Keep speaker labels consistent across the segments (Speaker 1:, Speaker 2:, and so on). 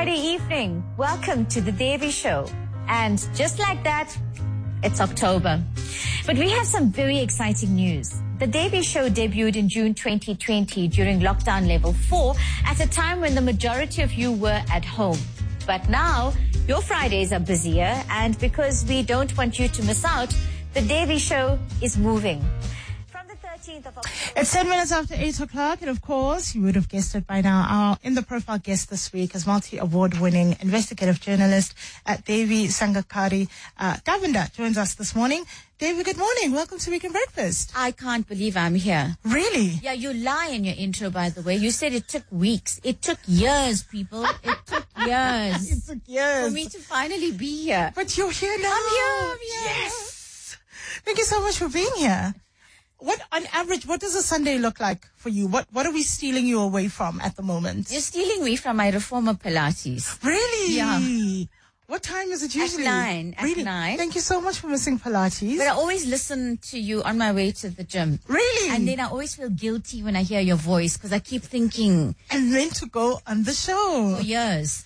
Speaker 1: Friday evening. Welcome to the Devi Show. And just like that, it's October. But we have some very exciting news. The Devi Show debuted in June 2020 during lockdown level 4 at a time when the majority of you were at home. But now, your Fridays are busier, and because we don't want you to miss out, the Devi Show is moving. From the 13th of October...
Speaker 2: It's 10 minutes after 8 o'clock, and of course, you would have guessed it by now, our in-the-profile guest this week is multi-award-winning investigative journalist Devi Sangakari. Govinda joins us this morning. Devi, good morning. Welcome to Weekend Breakfast.
Speaker 3: I can't believe I'm here.
Speaker 2: Really?
Speaker 3: Yeah, you lie in your intro, by the way. You said it took weeks. It took years, people. It took years.
Speaker 2: It took years.
Speaker 3: For me to finally be here.
Speaker 2: But you're here now.
Speaker 3: I'm here.
Speaker 2: Yes. Thank you so much for being here. What, on average, what does a Sunday look like for you? What are we stealing you away from at the moment?
Speaker 3: You're stealing me from my reformer Pilates.
Speaker 2: Really?
Speaker 3: Yeah.
Speaker 2: What time is it usually?
Speaker 3: At 9.
Speaker 2: Really?
Speaker 3: At 9.
Speaker 2: Thank you so much for missing Pilates.
Speaker 3: But I always listen to you on my way to the gym.
Speaker 2: Really?
Speaker 3: And then I always feel guilty when I hear your voice because I keep thinking.
Speaker 2: I'm meant to go on the show.
Speaker 3: For years.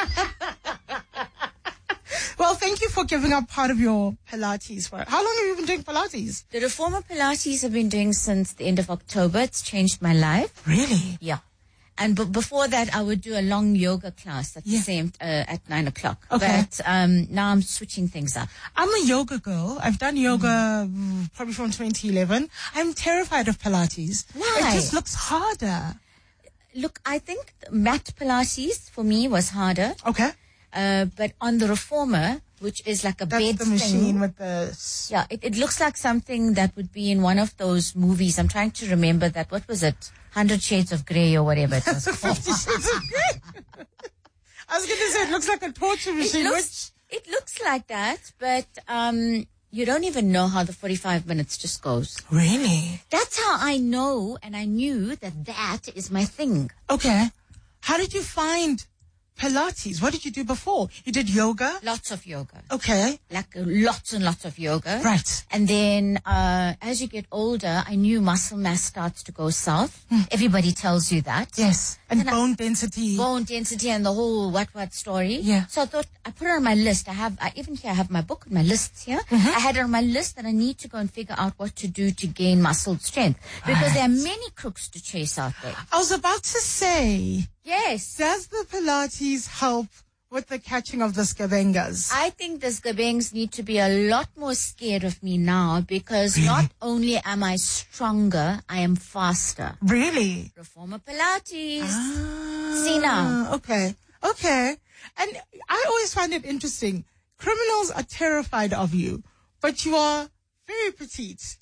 Speaker 2: Well, thank you for giving up part of your Pilates work. How long have you been doing Pilates?
Speaker 3: The reformer Pilates I've been doing since the end of October. It's changed my life.
Speaker 2: Really?
Speaker 3: Yeah. And before that, I would do a long yoga class at the same at 9 o'clock.
Speaker 2: Okay.
Speaker 3: But now I'm switching things up.
Speaker 2: I'm a yoga girl. I've done yoga probably from 2011. I'm terrified of Pilates.
Speaker 3: Why?
Speaker 2: It just looks harder.
Speaker 3: Look, I think mat Pilates for me was harder.
Speaker 2: Okay.
Speaker 3: But on the reformer, which is like a
Speaker 2: That's
Speaker 3: bed
Speaker 2: the machine
Speaker 3: thing,
Speaker 2: with the...
Speaker 3: Yeah, it looks like something that would be in one of those movies. I'm trying to remember that. What was it? 100 Shades of Grey or whatever it was called.
Speaker 2: 50 Shades of Grey. I was going to say it looks like a torture machine.
Speaker 3: It looks like that, but you don't even know how the 45 minutes just goes.
Speaker 2: Really?
Speaker 3: That's how I know and I knew that is my thing.
Speaker 2: Okay. How did you find Pilates? What did you do before? You did yoga?
Speaker 3: Lots of yoga.
Speaker 2: Okay.
Speaker 3: Like lots and lots of yoga.
Speaker 2: Right.
Speaker 3: And then as you get older, I knew muscle mass starts to go south. Everybody tells you that.
Speaker 2: Yes. And bone density.
Speaker 3: Bone density and the whole what story.
Speaker 2: Yeah.
Speaker 3: So I thought, I put it on my list. Even here, I have my book with my lists here. I had it on my list that I need to go and figure out what to do to gain muscle strength. Because there are many crooks to chase out there.
Speaker 2: I was about to say...
Speaker 3: Yes.
Speaker 2: Does the Pilates help with the catching of the scabengas?
Speaker 3: I think the scabengs need to be a lot more scared of me now because not only am I stronger, I am faster.
Speaker 2: Really?
Speaker 3: Reformer Pilates. See now.
Speaker 2: Okay. And I always find it interesting. Criminals are terrified of you, but you are very petite.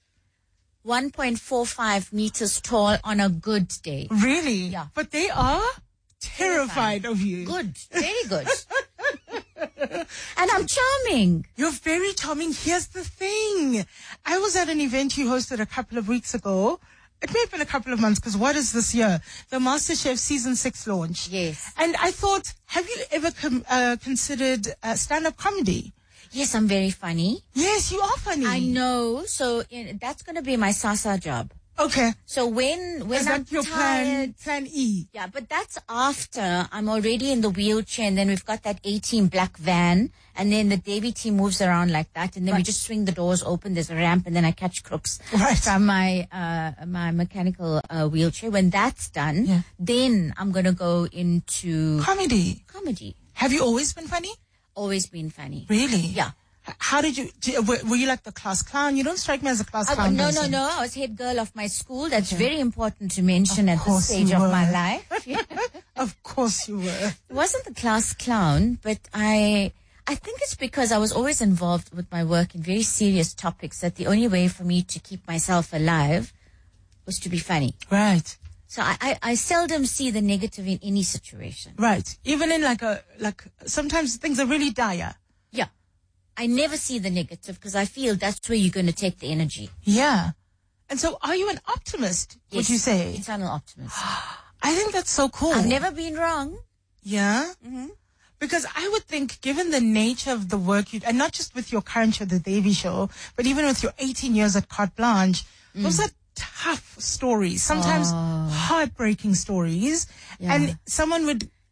Speaker 3: 1.45 meters tall on a good day.
Speaker 2: Really?
Speaker 3: Yeah.
Speaker 2: But they are terrified of you.
Speaker 3: Good. Very good. And I'm charming.
Speaker 2: You're very charming. Here's the thing. I was at an event you hosted a couple of weeks ago. It may have been a couple of months because what is this year? The MasterChef Season 6 launch.
Speaker 3: Yes.
Speaker 2: And I thought, have you ever considered stand-up comedy?
Speaker 3: Yes, I'm very funny.
Speaker 2: Yes, you are funny.
Speaker 3: I know. So that's going to be my Sasa job.
Speaker 2: Okay.
Speaker 3: So when
Speaker 2: is
Speaker 3: I'm
Speaker 2: that your
Speaker 3: tired,
Speaker 2: plan E?
Speaker 3: Yeah, but that's after I'm already in the wheelchair, and then we've got that 18 black van, and then the Devi team moves around like that, and then we just swing the doors open. There's a ramp, and then I catch crooks from my my mechanical wheelchair. When that's done, then I'm gonna go into
Speaker 2: comedy. Have you always been funny?
Speaker 3: Always been funny.
Speaker 2: Really?
Speaker 3: Yeah.
Speaker 2: How did you, were you like the class clown? You don't strike me as a class clown.
Speaker 3: No. I was head girl of my school. That's very important to mention at this stage of my life.
Speaker 2: Of course you were.
Speaker 3: It wasn't the class clown, but I think it's because I was always involved with my work in very serious topics that the only way for me to keep myself alive was to be funny.
Speaker 2: Right.
Speaker 3: So I seldom see the negative in any situation.
Speaker 2: Right. Even in like sometimes things are really dire.
Speaker 3: Yeah. I never see the negative because I feel that's where you're going to take the energy.
Speaker 2: Yeah. And so are you an optimist, would you say?
Speaker 3: Eternal optimist.
Speaker 2: I think that's so cool.
Speaker 3: I've never been wrong.
Speaker 2: Yeah? Mm-hmm. Because I would think, given the nature of the work you, and not just with your current show, The Devi Show, but even with your 18 years at Carte Blanche, those are tough stories, sometimes heartbreaking stories. Yeah. And someone would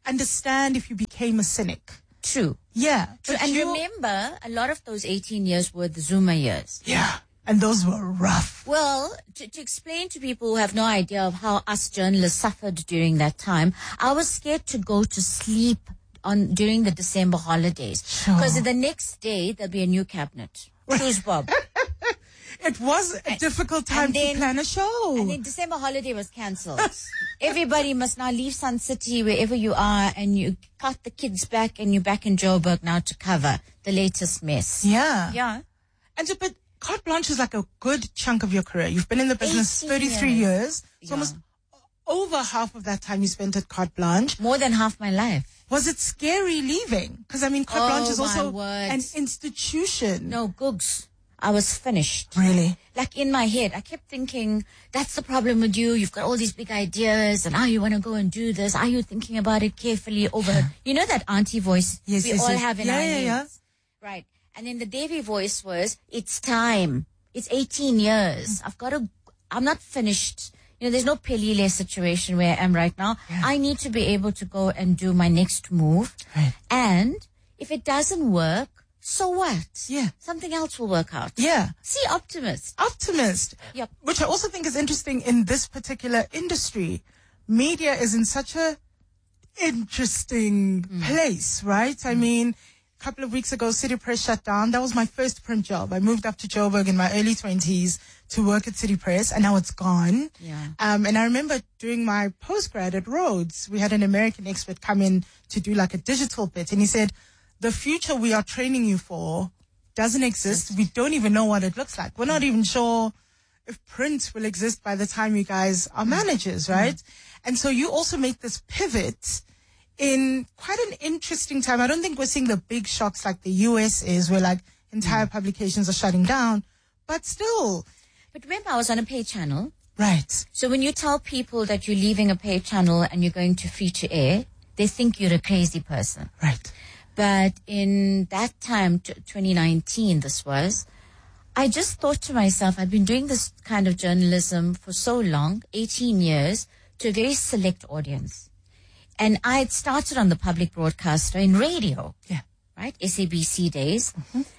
Speaker 2: understand if you became a cynic.
Speaker 3: True.
Speaker 2: Yeah.
Speaker 3: True. And remember, a lot of those 18 years were the Zuma years.
Speaker 2: Yeah. And those were rough.
Speaker 3: Well, to explain to people who have no idea of how us journalists suffered during that time, I was scared to go to sleep during the December holidays. Because the next day, there'll be a new cabinet. Choose Bob.
Speaker 2: It was a difficult time to plan a show.
Speaker 3: And then December holiday was cancelled. Everybody must now leave Sun City, wherever you are, and you cut the kids back, and you're back in Joburg now to cover the latest mess.
Speaker 2: Yeah.
Speaker 3: Yeah.
Speaker 2: And but Carte Blanche is like a good chunk of your career. You've been in the business 33 years. So almost over half of that time you spent at Carte Blanche.
Speaker 3: More than half my life.
Speaker 2: Was it scary leaving? Because, I mean, Carte Blanche is also an institution.
Speaker 3: No, Googs. I was finished.
Speaker 2: Really?
Speaker 3: Like in my head, I kept thinking, that's the problem with you. You've got all these big ideas and now you want to go and do this. Are you thinking about it carefully over, you know, that auntie voice we all have in our heads? Right. And then the Devi voice was, it's time. It's 18 years. I'm not finished. You know, there's no Pelile situation where I am right now. Yeah. I need to be able to go and do my next move.
Speaker 2: Right.
Speaker 3: And if it doesn't work, so what?
Speaker 2: Yeah.
Speaker 3: Something else will work out.
Speaker 2: Yeah.
Speaker 3: See, optimist.
Speaker 2: Yep. Which I also think is interesting in this particular industry. Media is in such a interesting place, right? I mean, a couple of weeks ago, City Press shut down. That was my first print job. I moved up to Joburg in my early 20s to work at City Press, and now it's gone.
Speaker 3: Yeah.
Speaker 2: And I remember doing my postgrad at Rhodes. We had an American expert come in to do like a digital bit, and he said, the future we are training you for doesn't exist. We don't even know what it looks like. We're not even sure if print will exist by the time you guys are managers, right? And so you also make this pivot in quite an interesting time. I don't think we're seeing the big shocks like the US is, where like entire publications are shutting down, but still.
Speaker 3: But remember, I was on a pay channel.
Speaker 2: Right.
Speaker 3: So when you tell people that you're leaving a pay channel and you're going to free to air, they think you're a crazy person.
Speaker 2: Right.
Speaker 3: But in that time, 2019, I just thought to myself, I'd been doing this kind of journalism for so long, 18 years, to a very select audience. And I had started on the public broadcaster in radio.
Speaker 2: Yeah.
Speaker 3: Right? SABC days.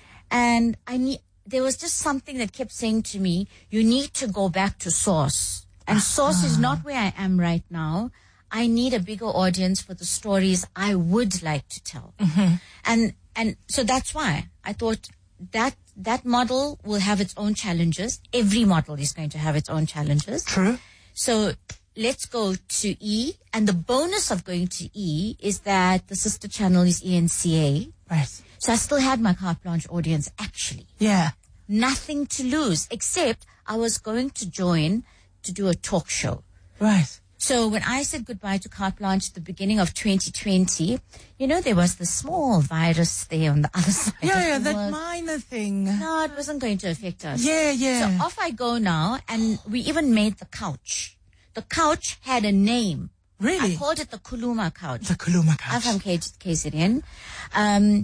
Speaker 3: And there was just something that kept saying to me, you need to go back to source. And source is not where I am right now. I need a bigger audience for the stories I would like to tell. And so that's why I thought that model will have its own challenges. Every model is going to have its own challenges.
Speaker 2: True.
Speaker 3: So let's go to E. And the bonus of going to E is that the sister channel is ENCA.
Speaker 2: Right.
Speaker 3: So I still had my Carte Blanche audience, actually.
Speaker 2: Yeah.
Speaker 3: Nothing to lose, except I was going to join to do a talk show.
Speaker 2: Right.
Speaker 3: So when I said goodbye to Carte Blanche at the beginning of 2020, you know, there was the small virus there on the other side.
Speaker 2: Yeah, that minor thing.
Speaker 3: No, it wasn't going to affect us.
Speaker 2: Yeah.
Speaker 3: So off I go now, and we even made the couch. The couch had a name.
Speaker 2: Really?
Speaker 3: I called it the Kuluma couch.
Speaker 2: The Kuluma couch.
Speaker 3: I'm from KZN. And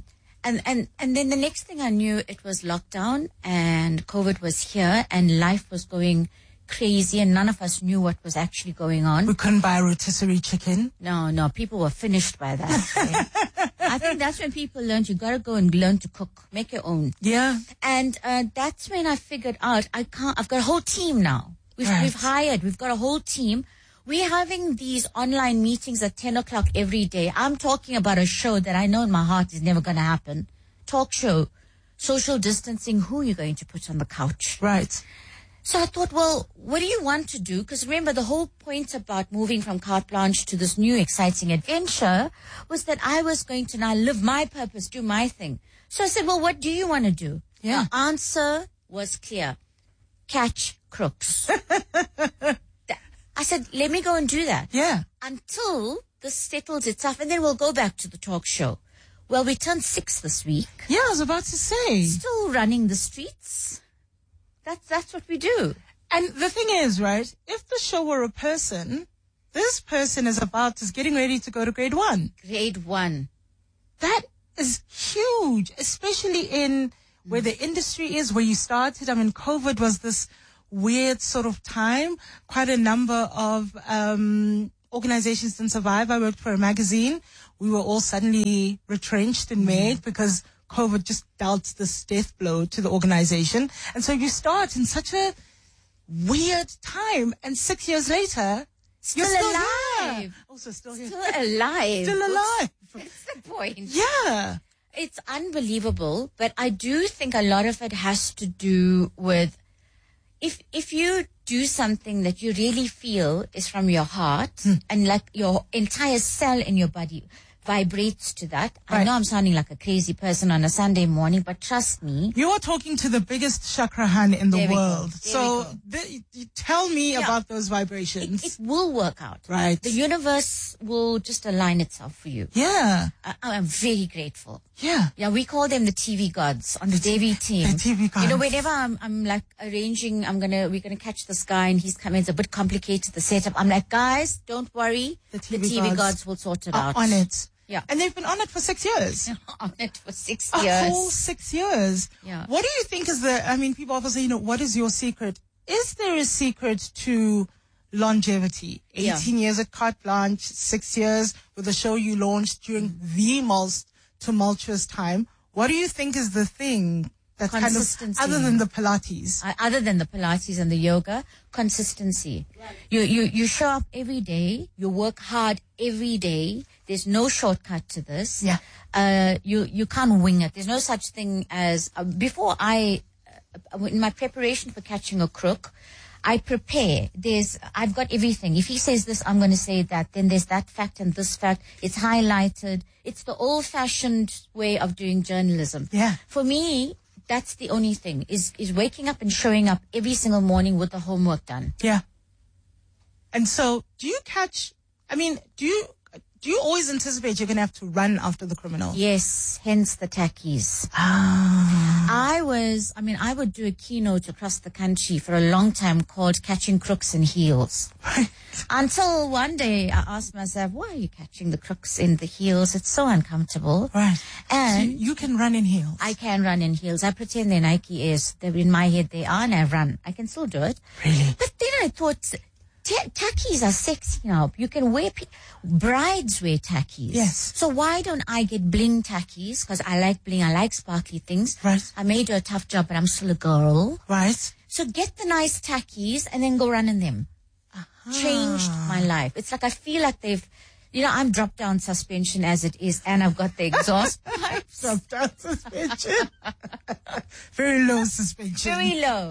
Speaker 3: then the next thing I knew, it was lockdown and COVID was here and life was going crazy and none of us knew what was actually going on.
Speaker 2: We couldn't buy a rotisserie chicken.
Speaker 3: No, people were finished by that. I think that's when people learned you gotta go and learn to cook, make your own.
Speaker 2: Yeah.
Speaker 3: And that's when I figured out I've got a whole team now. We've got a whole team. We're having these online meetings at 10 o'clock every day. I'm talking about a show that I know in my heart is never going to happen. Talk show, social distancing, who are you going to put on the couch?
Speaker 2: Right.
Speaker 3: So I thought, well, what do you want to do? Because remember, the whole point about moving from Carte Blanche to this new exciting adventure was that I was going to now live my purpose, do my thing. So I said, well, what do you want to do?
Speaker 2: Yeah.
Speaker 3: The answer was clear. Catch crooks. I said, let me go and do that.
Speaker 2: Yeah.
Speaker 3: Until this settles itself, and then we'll go back to the talk show. Well, we turned 6 this week.
Speaker 2: Yeah, I was about to say.
Speaker 3: Still running the streets. That's what we do.
Speaker 2: And the thing is, right, if the show were a person, this person is getting ready to go to grade 1.
Speaker 3: Grade 1.
Speaker 2: That is huge, especially in where the industry is, where you started. I mean, COVID was this weird sort of time. Quite a number of organizations didn't survive. I worked for a magazine. We were all suddenly retrenched and made because COVID just dealt this death blow to the organization. And so you start in such a weird time, and 6 years later,
Speaker 3: Still
Speaker 2: you're
Speaker 3: alive.
Speaker 2: Here. Also still here.
Speaker 3: Still alive.
Speaker 2: Still alive.
Speaker 3: That's the point.
Speaker 2: Yeah.
Speaker 3: It's unbelievable, but I do think a lot of it has to do with if you do something that you really feel is from your heart and like your entire cell in your body vibrates to that.
Speaker 2: Right.
Speaker 3: I know I'm sounding like a crazy person on a Sunday morning, but trust me.
Speaker 2: You are talking to the biggest chakrahan in the
Speaker 3: There we go.
Speaker 2: world.
Speaker 3: There
Speaker 2: So
Speaker 3: we
Speaker 2: tell me about those vibrations.
Speaker 3: It will work out.
Speaker 2: Right.
Speaker 3: The universe will just align itself for you.
Speaker 2: Yeah.
Speaker 3: I'm very grateful.
Speaker 2: Yeah.
Speaker 3: Yeah, we call them the TV gods on the Devi team.
Speaker 2: The TV gods.
Speaker 3: You know, whenever I'm like arranging, we're gonna catch this guy and he's coming. It's a bit complicated, the setup. I'm like, guys, don't worry.
Speaker 2: The
Speaker 3: The
Speaker 2: TV
Speaker 3: TV
Speaker 2: gods
Speaker 3: gods will sort it
Speaker 2: Are
Speaker 3: out.
Speaker 2: on it.
Speaker 3: Yeah.
Speaker 2: And they've been on it for 6 years.
Speaker 3: On it for 6
Speaker 2: A
Speaker 3: years.
Speaker 2: whole 6 years.
Speaker 3: Yeah.
Speaker 2: What do you think is people often say, what is your secret? Is there a secret to longevity? 18 years at Carte Blanche, 6 years with the show you launched during the most tumultuous time. What do you think is the thing that kind of,
Speaker 3: Consistency.
Speaker 2: other than the Pilates?
Speaker 3: Other than the Pilates and the yoga, consistency. You show up every day. You work hard every day. There's no shortcut to this.
Speaker 2: Yeah.
Speaker 3: You can't wing it. There's no such thing as in my preparation for catching a crook, I prepare. I've got everything. If he says this, I'm going to say that. Then there's that fact and this fact. It's highlighted. It's the old-fashioned way of doing journalism.
Speaker 2: Yeah.
Speaker 3: For me, that's the only thing, is waking up and showing up every single morning with the homework done.
Speaker 2: Yeah. And so, do you always anticipate you're going to have to run after the criminal?
Speaker 3: Yes, hence the tackies. I would do a keynote across the country for a long time called Catching Crooks in Heels.
Speaker 2: Right.
Speaker 3: Until one day I asked myself, why are you catching the crooks in the heels? It's so uncomfortable.
Speaker 2: Right.
Speaker 3: And
Speaker 2: so you can run in heels.
Speaker 3: I can run in heels. I pretend they're Nike Airs. They're in my head, they are, and I run. I can still do it.
Speaker 2: Really?
Speaker 3: But then I thought, tackies are sexy now. You can wear, brides wear tackies.
Speaker 2: Yes.
Speaker 3: So why don't I get bling tackies? Because I like bling, I like sparkly things.
Speaker 2: Right.
Speaker 3: I may do a tough job, but I'm still a girl.
Speaker 2: Right.
Speaker 3: So get the nice tackies and then go run in them. Changed my life. It's like I feel like I'm drop down suspension as it is, and I've got the exhaust pipes.
Speaker 2: Drop down suspension. Very low suspension.
Speaker 3: Very low.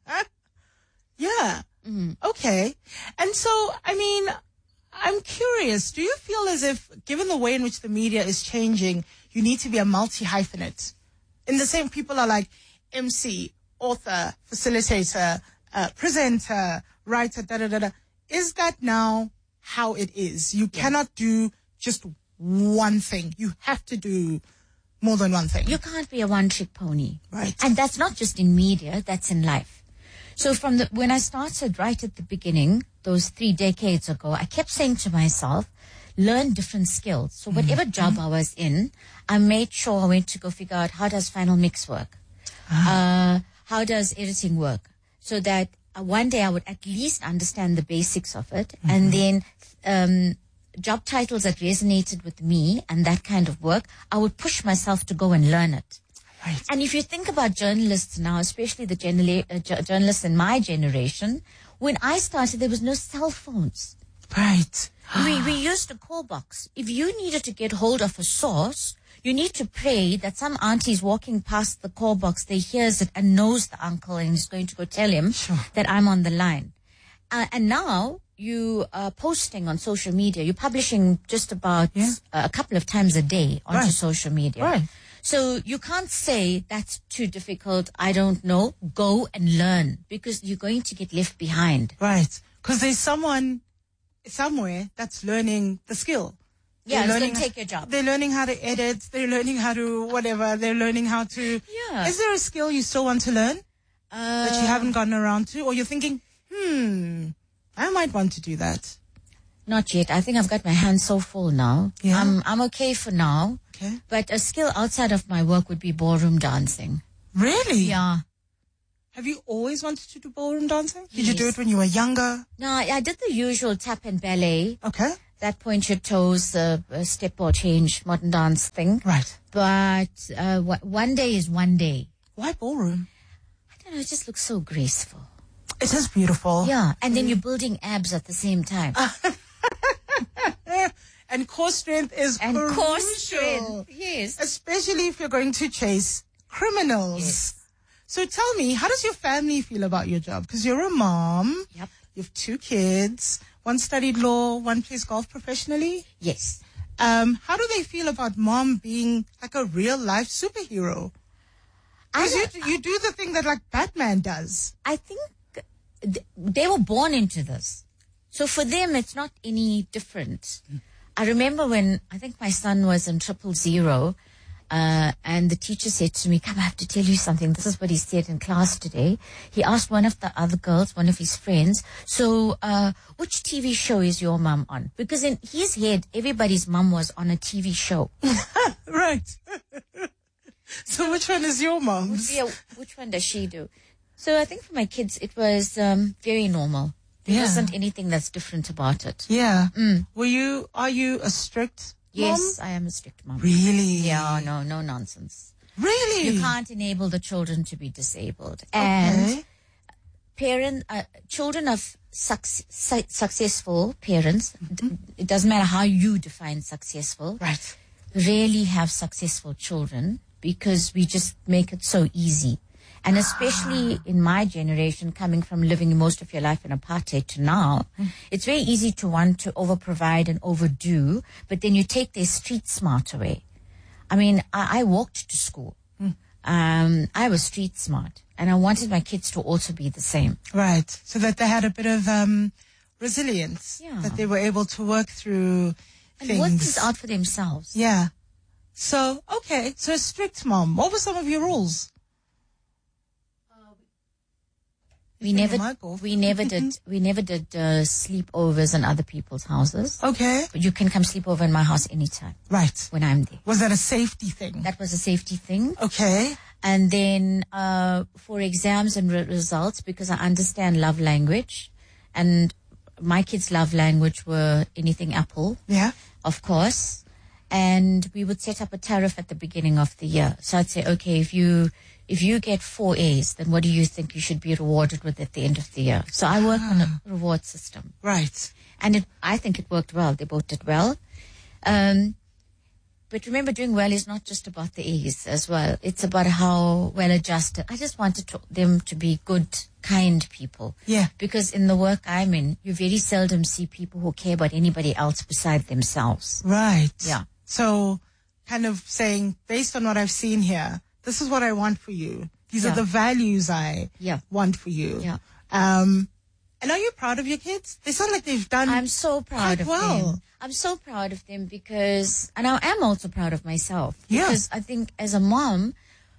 Speaker 2: Yeah. Okay. And so, I'm curious, do you feel as if, given the way in which the media is changing, you need to be a multi-hyphenate? In the same, people are like MC, author, facilitator, presenter, writer, da-da-da-da. Is that now how it is? You cannot do just one thing. You have to do more than one thing.
Speaker 3: You can't be a one-trick pony.
Speaker 2: Right.
Speaker 3: And that's not just in media, that's in life. So when I started right at the beginning, those 3 decades ago, I kept saying to myself, learn different skills. So whatever job I was in, I made sure I went to go figure out, how does final mix work? How does editing work? So that one day I would at least understand the basics of it. And then job titles that resonated with me and that kind of work, I would push myself to go and learn it.
Speaker 2: Right.
Speaker 3: And if you think about journalists now, especially the journalists in my generation, when I started, there was no cell phones.
Speaker 2: Right.
Speaker 3: We used a call box. If you needed to get hold of a source, you need to pray that some auntie's walking past the call box, they hears it and knows the uncle and is going to go tell him that I'm on the line. And now you are posting on social media. You're publishing just about a couple of times a day onto social media.
Speaker 2: Right.
Speaker 3: So you can't say that's too difficult, I don't know, go and learn, because you're going to get left behind.
Speaker 2: Right. Because there's someone somewhere that's learning the skill.
Speaker 3: Yeah, it's going to take your job.
Speaker 2: They're learning how to edit. They're learning how to whatever. They're learning how to...
Speaker 3: Yeah.
Speaker 2: Is there a skill you still want to learn that you haven't gotten around to? Or you're thinking, I might want to do that.
Speaker 3: Not yet. I think I've got my hands so full now.
Speaker 2: Yeah.
Speaker 3: I'm okay for now.
Speaker 2: Okay.
Speaker 3: But a skill outside of my work would be ballroom dancing.
Speaker 2: Really?
Speaker 3: Yeah.
Speaker 2: Have you always wanted to do ballroom dancing? Did
Speaker 3: Yes.
Speaker 2: you do it when you were younger?
Speaker 3: No, I did the usual tap and ballet.
Speaker 2: Okay.
Speaker 3: That point your toes, step or change, modern dance thing.
Speaker 2: Right.
Speaker 3: But one day is one day.
Speaker 2: Why ballroom?
Speaker 3: I don't know, it just looks so graceful.
Speaker 2: It is beautiful.
Speaker 3: Yeah, and then you're building abs at the same time.
Speaker 2: And core strength is
Speaker 3: And
Speaker 2: crucial.
Speaker 3: core strength, yes.
Speaker 2: Especially if you're going to chase criminals.
Speaker 3: Yes.
Speaker 2: So tell me, how does your family feel about your job? Because you're a mom.
Speaker 3: Yep.
Speaker 2: You have 2 kids. One studied law, one plays golf professionally.
Speaker 3: Yes.
Speaker 2: How do they feel about mom being like a real life superhero? Because you do the thing that like Batman does.
Speaker 3: I think they were born into this. So for them, it's not any different. I remember when I think my son was in 000, and the teacher said to me, "Come, I have to tell you something." This is what he said in class today. He asked one of the other girls, one of his friends, "So, which TV show is your mum on?" Because in his head, everybody's mum was on a TV show.
Speaker 2: Right. So which one is your mom's?
Speaker 3: Yeah, which one does she do? So I think for my kids, it was very normal. There wasn't anything that's different about it.
Speaker 2: Yeah. Are you a strict
Speaker 3: Yes,
Speaker 2: mom?
Speaker 3: I am a strict mom.
Speaker 2: Really?
Speaker 3: Yeah, no nonsense.
Speaker 2: Really?
Speaker 3: You can't enable the children to be disabled. And children of successful parents, it doesn't matter how you define successful,
Speaker 2: Right.
Speaker 3: rarely have successful children because we just make it so easy. And especially in my generation, coming from living most of your life in apartheid to now, it's very easy to want to overprovide and overdo, but then you take their street smart away. I mean, I walked to school. I was street smart, and I wanted my kids to also be the same.
Speaker 2: Right. So that they had a bit of resilience.
Speaker 3: Yeah.
Speaker 2: That they were able to work through
Speaker 3: And
Speaker 2: things.
Speaker 3: work things out for themselves.
Speaker 2: Yeah. So, okay. So a strict mom. What were some of your rules?
Speaker 3: We never did sleepovers in other people's houses.
Speaker 2: Okay.
Speaker 3: But you can come sleep over in my house anytime
Speaker 2: Right.
Speaker 3: when I'm there.
Speaker 2: Was that a safety thing?
Speaker 3: That was a safety thing.
Speaker 2: Okay.
Speaker 3: And then for exams and results, because I understand love language, and my kids' love language were anything Apple,
Speaker 2: Yeah.
Speaker 3: of course. And we would set up a tariff at the beginning of the year. So I'd say, okay, if you get 4 A's, then what do you think you should be rewarded with at the end of the year? So I work on a reward system.
Speaker 2: Right.
Speaker 3: And I think it worked well. They both did well. But remember, doing well is not just about the A's as well. It's about how well adjusted. I just wanted them to be good, kind people.
Speaker 2: Yeah.
Speaker 3: Because in the work I'm in, you very seldom see people who care about anybody else beside themselves.
Speaker 2: Right.
Speaker 3: Yeah.
Speaker 2: So kind of saying, based on what I've seen here, this is what I want for you. These are the values I want for you.
Speaker 3: Yeah.
Speaker 2: And are you proud of your kids? They sound like they've done
Speaker 3: I'm so proud of them. I'm so proud of them because, and I am also proud of myself.
Speaker 2: Yeah.
Speaker 3: Because I think as a mom,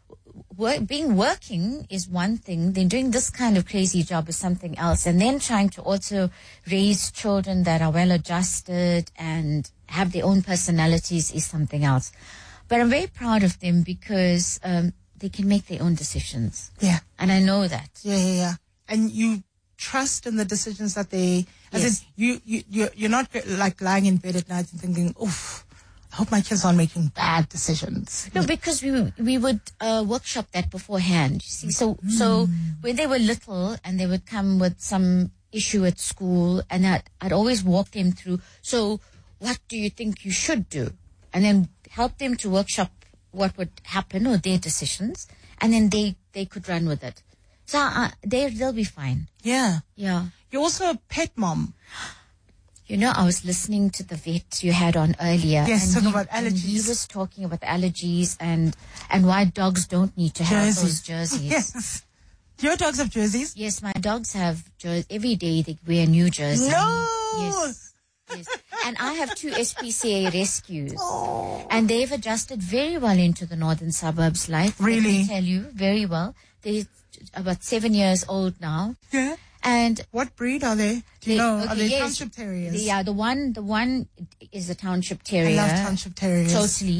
Speaker 3: working is one thing, then doing this kind of crazy job is something else, and then trying to also raise children that are well adjusted and have their own personalities is something else. But I'm very proud of them because they can make their own decisions.
Speaker 2: Yeah.
Speaker 3: And I know that.
Speaker 2: Yeah. And you trust in the decisions that they, as in you're not like lying in bed at night and thinking, oof, I hope my kids aren't making bad decisions.
Speaker 3: No, because we would workshop that beforehand. You see, so when they were little and they would come with some issue at school, and I'd always walk them through. So, what do you think you should do? And then help them to workshop what would happen or their decisions, and then they could run with it. So they'll be fine.
Speaker 2: Yeah.
Speaker 3: Yeah.
Speaker 2: You're also a pet mom.
Speaker 3: You know, I was listening to the vet you had on earlier.
Speaker 2: Yes,
Speaker 3: and
Speaker 2: talking about allergies.
Speaker 3: And he was talking about allergies and why dogs don't need to have those jerseys.
Speaker 2: Yes. Do your dogs have jerseys?
Speaker 3: Yes, my dogs have jerseys. Every day they wear a new jersey.
Speaker 2: No!
Speaker 3: Yes. And I have 2 SPCA rescues. And they've adjusted very well into the northern suburbs life.
Speaker 2: Really?
Speaker 3: Let me tell you, very well. They're about 7 years old now.
Speaker 2: Yeah.
Speaker 3: And
Speaker 2: what breed are they? Do you know? Are they township terriers?
Speaker 3: Yeah, the one is a township terrier.
Speaker 2: I love township terriers.
Speaker 3: Totally.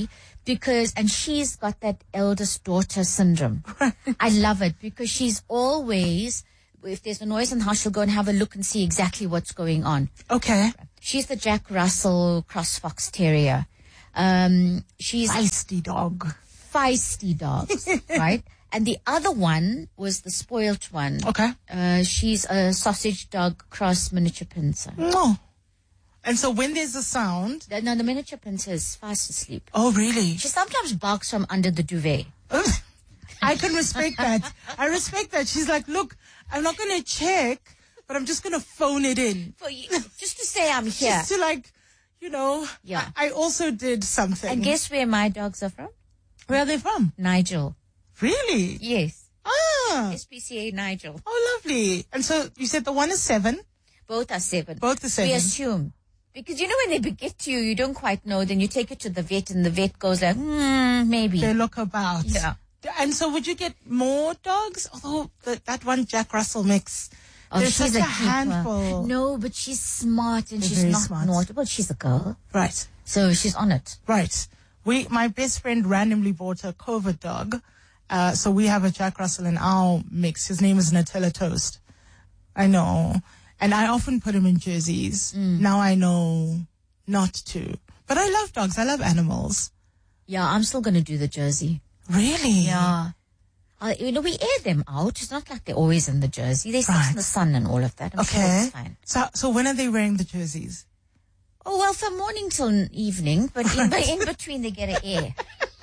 Speaker 3: And she's got that eldest daughter syndrome. I love it because she's always, if there's a noise in the house, she'll go and have a look and see exactly what's going on.
Speaker 2: Okay.
Speaker 3: She's the Jack Russell Cross Fox Terrier. She's
Speaker 2: feisty dog,
Speaker 3: right? And the other one was the spoilt one.
Speaker 2: Okay.
Speaker 3: She's a sausage dog cross miniature pincer.
Speaker 2: No. And so when there's a sound...
Speaker 3: No, the miniature pincer is fast asleep.
Speaker 2: Oh, really?
Speaker 3: She sometimes barks from under the duvet.
Speaker 2: I can respect that. I respect that. She's like, look, I'm not going to check, but I'm just going to phone it in.
Speaker 3: Just to say I'm here.
Speaker 2: Just to like, you know,
Speaker 3: yeah.
Speaker 2: I also did something.
Speaker 3: And guess where my dogs are from?
Speaker 2: Where are they from?
Speaker 3: Nigel.
Speaker 2: Really?
Speaker 3: Yes.
Speaker 2: Ah.
Speaker 3: SPCA Nigel.
Speaker 2: Oh, lovely. And so you said the one is 7?
Speaker 3: Both are 7.
Speaker 2: Both are 7.
Speaker 3: We assume. Because, you know, when they get you, you don't quite know. Then you take it to the vet and the vet goes like, maybe.
Speaker 2: They look about.
Speaker 3: Yeah.
Speaker 2: And so would you get more dogs? Although that one Jack Russell mix, there's
Speaker 3: she's
Speaker 2: such a handful.
Speaker 3: No, but she's smart and she's
Speaker 2: very
Speaker 3: not
Speaker 2: smart.
Speaker 3: naughty. Well, she's a girl.
Speaker 2: Right.
Speaker 3: So she's on it.
Speaker 2: Right. My best friend randomly bought a COVID dog. So we have a Jack Russell in our mix. His name is Nutella Toast. I know. And I often put him in jerseys. Now I know not to. But I love dogs. I love animals.
Speaker 3: Yeah, I'm still going to do the jersey.
Speaker 2: Really?
Speaker 3: Yeah. We air them out. It's not like they're always in the jersey. They sit in the sun and all of that. I'm sure it's fine.
Speaker 2: So when are they wearing the jerseys?
Speaker 3: Oh, well, from morning till evening. But in between, they get an air.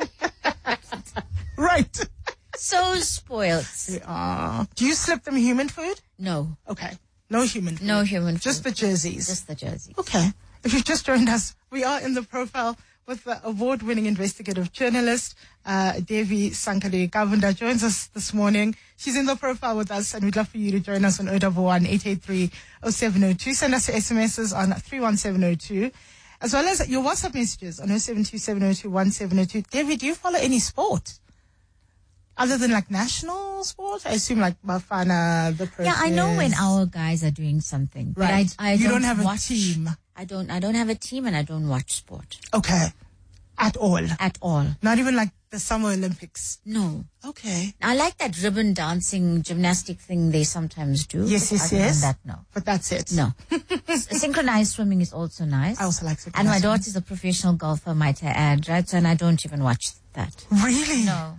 Speaker 2: Right.
Speaker 3: So spoiled.
Speaker 2: They are. Do you slip them human food?
Speaker 3: No.
Speaker 2: Okay. No human food.
Speaker 3: No human food.
Speaker 2: Just the jerseys.
Speaker 3: Just the jerseys.
Speaker 2: Okay. If you've just joined us, we are in the profile with the award-winning investigative journalist, Devi Sankari Kavunda joins us this morning. She's in the profile with us, and we'd love for you to join us on 011-883-0702. Send us your SMSs on 31702, as well as your WhatsApp messages on 0727021702. Devi, do you follow any sport? Other than like national sports? I assume like Bafana, the Proteas.
Speaker 3: Yeah, I know when our guys are doing something.
Speaker 2: Right.
Speaker 3: But I
Speaker 2: you
Speaker 3: don't
Speaker 2: have
Speaker 3: watch,
Speaker 2: a team.
Speaker 3: I don't have a team and I don't watch sport.
Speaker 2: Okay. At all?
Speaker 3: At all.
Speaker 2: Not even like the Summer Olympics?
Speaker 3: No.
Speaker 2: Okay.
Speaker 3: I like that ribbon dancing gymnastic thing they sometimes do.
Speaker 2: Yes.
Speaker 3: Other than that, no.
Speaker 2: But that's it?
Speaker 3: No. Synchronized swimming is also nice.
Speaker 2: I also like synchronized
Speaker 3: And my
Speaker 2: swimming.
Speaker 3: daughter's a professional golfer, might I add, right? So, and I don't even watch that.
Speaker 2: Really?
Speaker 3: No.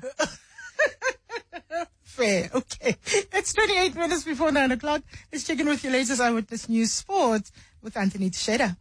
Speaker 2: Fair. Okay. It's 28 minutes before 9 o'clock. Let's check in with your latest Eyewitness News Sports with Anthony Tsheda.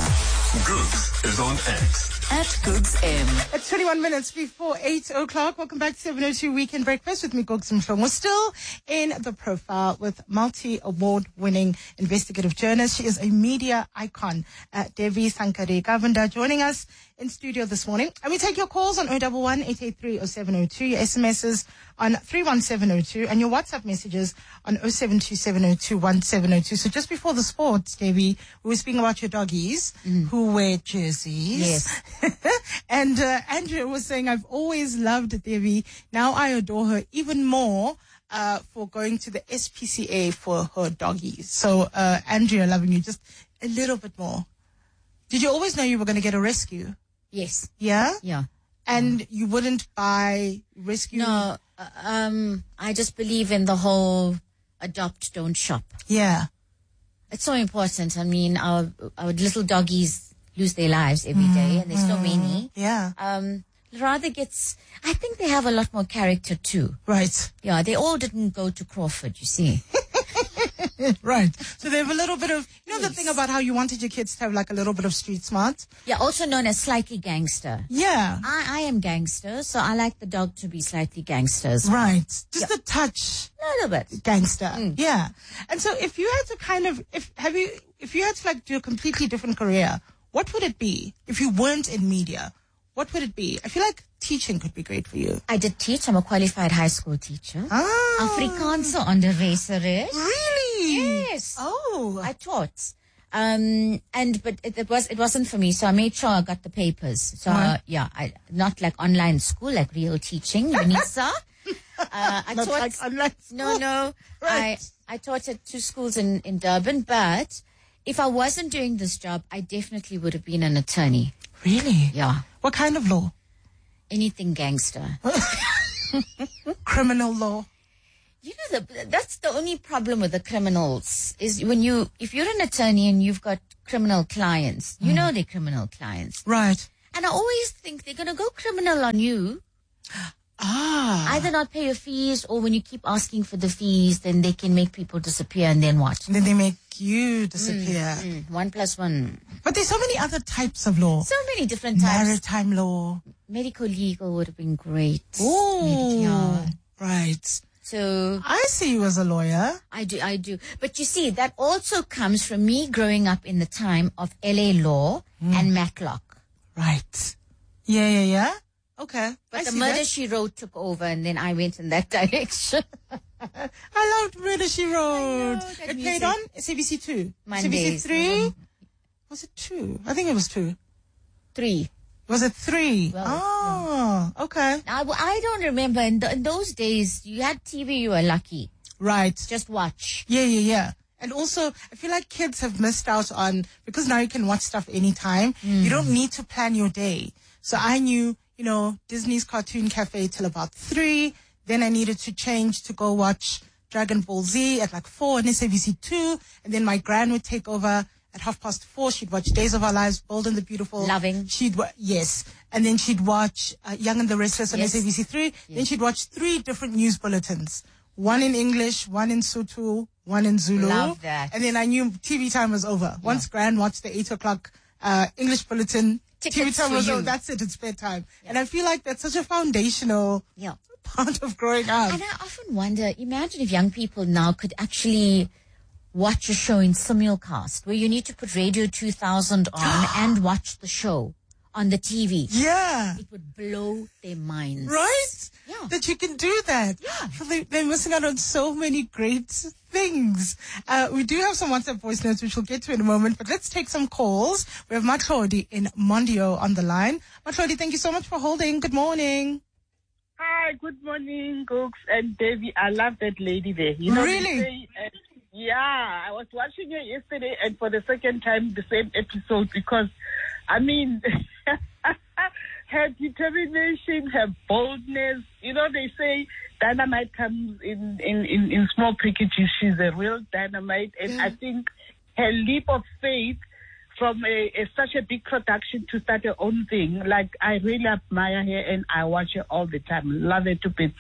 Speaker 4: Googs is on X at Googs M.
Speaker 2: It's 21 minutes before 8 o'clock. Welcome back to 702 Weekend Breakfast with me, Googs Mhlongo. We're still in the profile with multi-award-winning investigative journalist. She is a media icon, Devi Sankari Kavunda, joining us in studio this morning. And we take your calls on 011-883-0702, your SMSs on 31702, and your WhatsApp messages on 0727021702. So just before the sports, Devi, we were speaking about your doggies who wear jerseys.
Speaker 3: Yes.
Speaker 2: And Andrea was saying, I've always loved Devi. Now I adore her even more for going to the SPCA for her doggies. So, Andrea, loving you just a little bit more. Did you always know you were going to get a rescue?
Speaker 3: Yes.
Speaker 2: Yeah?
Speaker 3: Yeah.
Speaker 2: And you wouldn't buy rescue?
Speaker 3: No. I just believe in the whole adopt, don't shop.
Speaker 2: Yeah.
Speaker 3: It's so important. I mean, our little doggies lose their lives every day, and there's so many.
Speaker 2: Yeah.
Speaker 3: I think they have a lot more character too.
Speaker 2: Right.
Speaker 3: Yeah, they all didn't go to Crawford, you see.
Speaker 2: Right. So they have a little bit of, the thing about how you wanted your kids to have like a little bit of street smart.
Speaker 3: Yeah, also known as slightly gangster.
Speaker 2: Yeah.
Speaker 3: I am gangster, so I like the dog to be slightly gangster as well.
Speaker 2: Right. Just a touch.
Speaker 3: A little bit.
Speaker 2: Gangster. Yeah. And so if you had to if you had to like do a completely different career, what would it be? If you weren't in media, what would it be? I feel like teaching could be great for you.
Speaker 3: I did teach. I'm a qualified high school teacher. Afrikaans onderwyseres.
Speaker 2: Really?
Speaker 3: Yes.
Speaker 2: Oh.
Speaker 3: I taught. But it wasn't for me, so I made sure I got the papers. So I not like online school, like real teaching, Vanessa. I
Speaker 2: not
Speaker 3: taught
Speaker 2: like online school.
Speaker 3: No.
Speaker 2: Right.
Speaker 3: I taught at 2 schools in Durban, but if I wasn't doing this job, I definitely would have been an attorney.
Speaker 2: Really?
Speaker 3: Yeah.
Speaker 2: What kind of law?
Speaker 3: Anything gangster.
Speaker 2: Criminal law.
Speaker 3: You know, that's the only problem with the criminals is if you're an attorney and you've got criminal clients, you know they're criminal clients.
Speaker 2: Right.
Speaker 3: And I always think they're going to go criminal on you. Either not pay your fees, or when you keep asking for the fees, then they can make people disappear, and then what?
Speaker 2: And then they make you disappear.
Speaker 3: 1 + 1.
Speaker 2: But there's so many other types of law.
Speaker 3: So many different types.
Speaker 2: Maritime law.
Speaker 3: Medical legal would have been great.
Speaker 2: Oh, right.
Speaker 3: So
Speaker 2: I see you as a lawyer.
Speaker 3: I do. But you see, that also comes from me growing up in the time of LA Law and Matlock.
Speaker 2: Right. Yeah. Okay.
Speaker 3: But the Murder, She Wrote took over, and then I went in that direction.
Speaker 2: I loved Murder, She Wrote. It played on SABC 2.
Speaker 3: Mondays.
Speaker 2: SABC 3? Was it 2? I think it was 2.
Speaker 3: 3.
Speaker 2: Was it 3?
Speaker 3: Well,
Speaker 2: okay.
Speaker 3: I don't remember. In those days, you had TV, you were lucky.
Speaker 2: Right.
Speaker 3: Just watch.
Speaker 2: Yeah. And also, I feel like kids have missed out on, because now you can watch stuff anytime, you don't need to plan your day. So I knew, Disney's Cartoon Cafe till about 3. Then I needed to change to go watch Dragon Ball Z at like 4 on SABC 2. And then my gran would take over at 4:30. She'd watch Days of Our Lives, Bold and the Beautiful.
Speaker 3: Loving.
Speaker 2: Yes. And then she'd watch Young and the Restless on SABC 3. Yes. Then she'd watch 3 different news bulletins. 1 in English, 1 in Sotho, 1 in Zulu.
Speaker 3: Love that.
Speaker 2: And then I knew TV time was over. Once Gran watched the 8 o'clock English bulletin, TV time was over. That's it. It's bedtime. Yeah. And I feel like that's such a foundational part of growing up.
Speaker 3: And I often wonder, imagine if young people now could actually watch a show in simulcast, where you need to put Radio 2000 on and watch the show on the TV.
Speaker 2: Yeah.
Speaker 3: It would blow their minds.
Speaker 2: Right?
Speaker 3: Yeah.
Speaker 2: That you can do that. Yeah. They're missing out on so many great things. We do have some WhatsApp voice notes, which we'll get to in a moment, but let's take some calls. We have Matlodi in Mondio on the line. Matlodi, thank you so much for holding. Good morning.
Speaker 5: Hi, good morning, Gooks and Davy. I love that lady there.
Speaker 2: Really?
Speaker 5: Yeah, I was watching her yesterday, and for the second time, the same episode, because, her determination, her boldness, they say dynamite comes in small packages. She's a real dynamite, and I think her leap of faith from such a big production to start her own thing, I really admire her, and I watch her all the time. Love her to bits.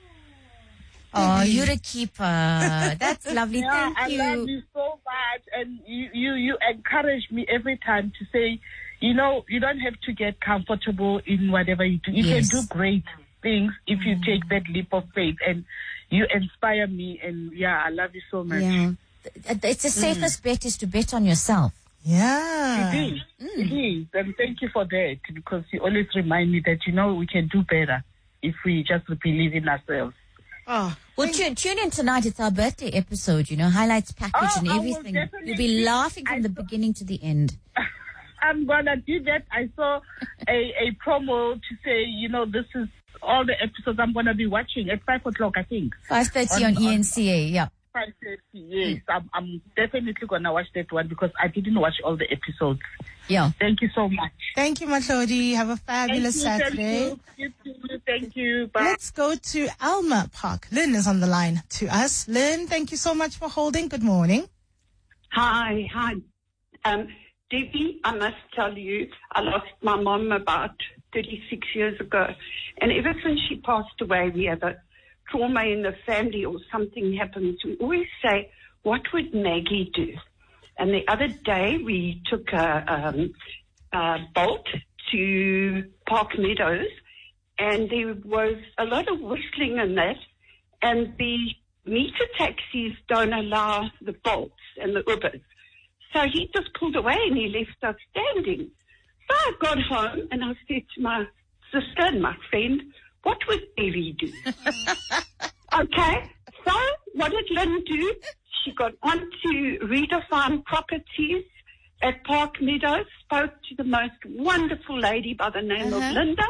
Speaker 3: Oh, you're a keeper. That's lovely.
Speaker 5: Yeah,
Speaker 3: Thank you.
Speaker 5: I love you so much, and you encourage me every time to say, you don't have to get comfortable in whatever you do. You can do great things if you take that leap of faith, and you inspire me, and I love you so much.
Speaker 3: Yeah. It's the safest bet is to bet on yourself.
Speaker 2: Yeah.
Speaker 5: It is. And thank you for that, because you always remind me that, we can do better if we just believe in ourselves.
Speaker 2: Oh,
Speaker 3: well, tune in tonight. It's our birthday episode, highlights package and everything. You'll be laughing from the beginning to the end.
Speaker 5: I'm going to do that. I saw a promo to say, this is all the episodes I'm going to be watching at 5 o'clock, I think.
Speaker 3: 5:30 on ENCA, yeah.
Speaker 5: 5:30, yes. I'm definitely going to watch that one, because I didn't watch all the episodes.
Speaker 3: Yeah.
Speaker 5: Thank you so much.
Speaker 2: Thank you, Matlodi. Have a fabulous Saturday.
Speaker 5: Thank you. Bye.
Speaker 2: Let's go to Alma Park. Lynn is on the line to us. Lynn, thank you so much for holding. Good morning.
Speaker 6: Hi. Debbie, I must tell you, I lost my mom about 36 years ago. And ever since she passed away, we have a trauma in the family, or something happens. We always say, what would Maggie do? And the other day we took a boat to Park Meadows, and there was a lot of whistling in that, and the meter taxis don't allow the bolts and the Ubers. So he just pulled away and he left us standing. So I got home and I said to my sister and my friend, what would Evie do? Okay, so what did Lynn do? She got on to Redefine Properties at Park Meadows, spoke to the most wonderful lady by the name of Linda,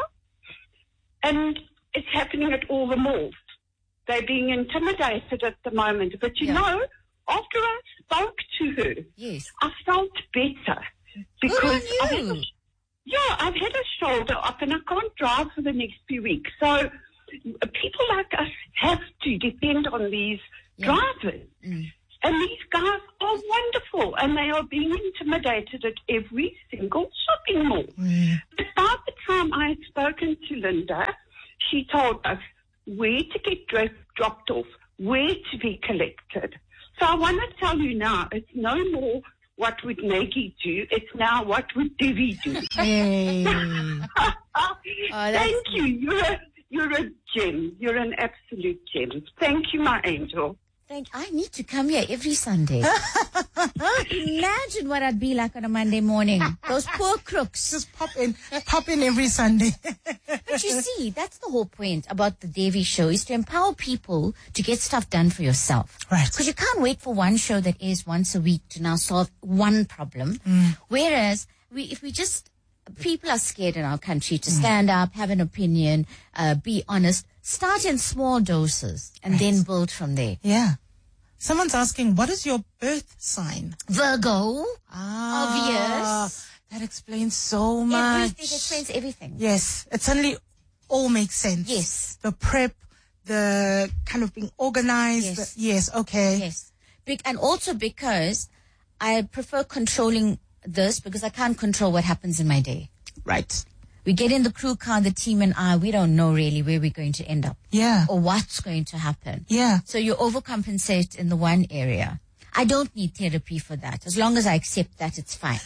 Speaker 6: and it's happening at all the malls. They're being intimidated at the moment. But after I spoke to her, I felt better. Because Yeah, I've had a shoulder op and I can't drive for the next few weeks. So people like us have to depend on these drivers. And these guys are wonderful and they are being intimidated at every single shopping mall. But by the time I had spoken to Linda, she told us where to get dropped off, where to be collected. So I want to tell you now, it's no more what would Maggie do, it's now what would Debbie do.
Speaker 2: Hey.
Speaker 6: Thank you. You're a gem. You're an absolute gem. Thank you, my angel.
Speaker 3: I need to come here every Sunday. Imagine what I'd be like on a Monday morning. Those poor crooks.
Speaker 2: Just pop in every Sunday.
Speaker 3: But you see, that's the whole point about the Devi show, is to empower people to get stuff done for yourself.
Speaker 2: Right.
Speaker 3: Because you can't wait for one show that airs once a week to now solve one problem. Whereas, people are scared in our country to stand up, have an opinion, be honest. Start in small doses and then build from there.
Speaker 2: Yeah. Someone's asking, what is your birth sign?
Speaker 3: Virgo.
Speaker 2: Obvious. That explains so much.
Speaker 3: It explains everything.
Speaker 2: Yes. It suddenly all makes sense.
Speaker 3: Yes.
Speaker 2: The prep, the kind of being organized.
Speaker 3: Yes.
Speaker 2: Okay.
Speaker 3: Yes. And also because I prefer controlling this because I can't control what happens in my day.
Speaker 2: Right.
Speaker 3: We get in the crew car, the team and I, we don't know really where we're going to end up.
Speaker 2: Yeah.
Speaker 3: Or what's going to happen.
Speaker 2: Yeah.
Speaker 3: So you overcompensate in the one area. I don't need therapy for that. As long as I accept that, it's fine.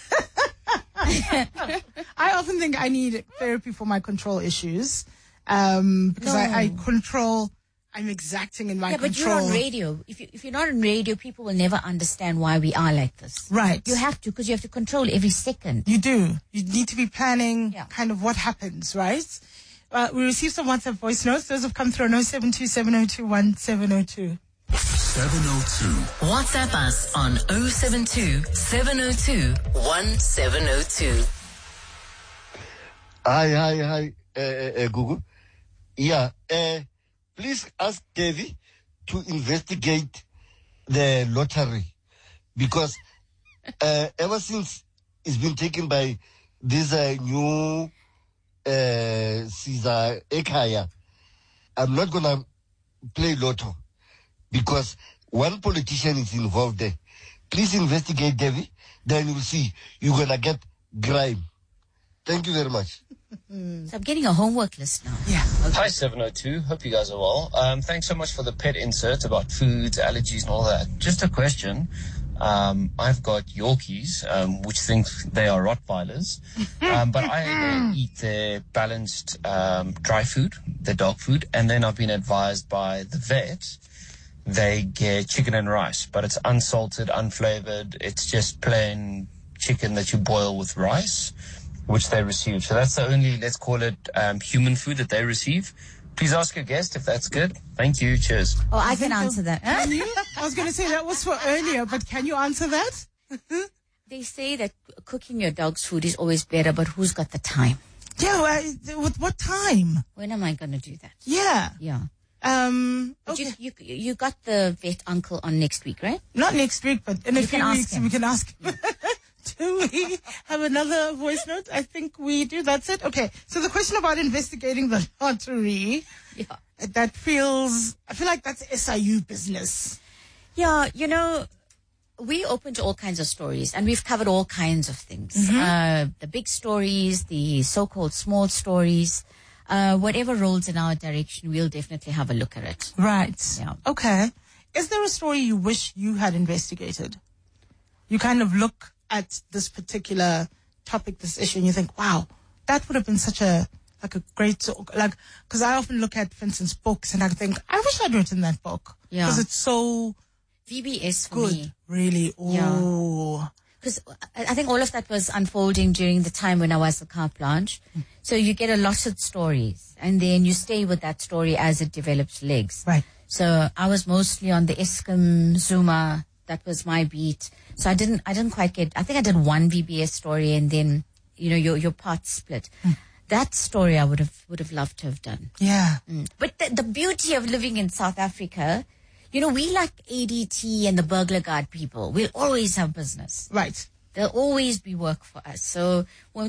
Speaker 2: I often think I need therapy for my control issues. Because I control, I'm exacting in my control.
Speaker 3: But you're on radio. If you're not on radio, people will never understand why we are like this.
Speaker 2: Right.
Speaker 3: You have to, because you have to control every second.
Speaker 2: You do. You need to be planning kind of what happens, right? We received some WhatsApp voice notes. Those have come through on 072-702-1702.
Speaker 4: 702.
Speaker 7: WhatsApp us on 072-702-1702.
Speaker 8: Hi, Google. Yeah, please ask Devi to investigate the lottery because ever since it's been taken by this new Caesar Ekaya, I'm not going to play lotto because one politician is involved there. Please investigate, Devi, then you'll see you're going to get grime. Thank you very much.
Speaker 3: So I'm getting a homework list now.
Speaker 2: Yeah.
Speaker 9: Okay. Hi, 702. Hope you guys are well. Thanks so much for the pet insert about foods, allergies, and all that. Just a question. I've got Yorkies, which think they are Rottweilers, but I eat their balanced dry food, their dog food, and then I've been advised by the vet they get chicken and rice, but it's unsalted, unflavored. It's just plain chicken that you boil with rice, which they receive. So that's the only, let's call it, human food that they receive. Please ask your guest if that's good. Thank you. Cheers.
Speaker 3: Oh, I can answer that.
Speaker 2: Can you? I was going to say that was for earlier, but can you answer that?
Speaker 3: They say that cooking your dog's food is always better, but who's got the time?
Speaker 2: Yeah, with what time?
Speaker 3: When am I going to do that?
Speaker 2: Yeah.
Speaker 3: Yeah.
Speaker 2: Okay.
Speaker 3: You got the vet uncle on next week, right?
Speaker 2: Not next week, but in a few weeks we can ask him.
Speaker 3: Yeah.
Speaker 2: Do we have another voice note? I think we do. That's it. Okay. So the question about investigating the lottery, that feels, I feel like that's SIU business.
Speaker 3: Yeah, we're open to all kinds of stories, and we've covered all kinds of things. The big stories, the so-called small stories, whatever rolls in our direction, we'll definitely have a look at it.
Speaker 2: Right.
Speaker 3: Yeah.
Speaker 2: Okay. Is there a story you wish you had investigated? You kind of look at this particular topic, this issue, and you think, wow, that would have been such a great, because I often look at, for instance, books, and I think, I wish I'd written that book.
Speaker 3: Yeah.
Speaker 2: Because it's so
Speaker 3: VBS for
Speaker 2: good,
Speaker 3: me.
Speaker 2: really. Oh.
Speaker 3: Yeah. Because I think all of that was unfolding during the time when I was at carte blanche. So you get allotted stories, and then you stay with that story as it develops legs.
Speaker 2: Right.
Speaker 3: So I was mostly on the Eskom, Zuma. That was my beat. So I didn't quite get, I think I did one VBS story, and then, your parts split. That story I would have loved to have done.
Speaker 2: Yeah.
Speaker 3: But the beauty of living in South Africa, we like ADT and the burglar guard people. We'll always have business.
Speaker 2: Right.
Speaker 3: There'll always be work for us. So